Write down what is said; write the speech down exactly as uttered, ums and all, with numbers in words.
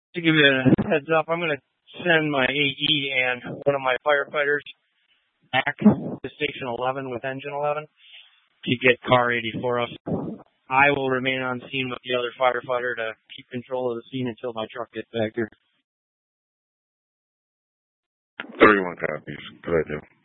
To give you a heads up, I'm going to send my A E and one of my firefighters back to Station eleven with Engine eleven to get Car eighty-four us. I will remain on scene with the other firefighter to keep control of the scene until my truck gets back here. thirty-one copies. Good idea.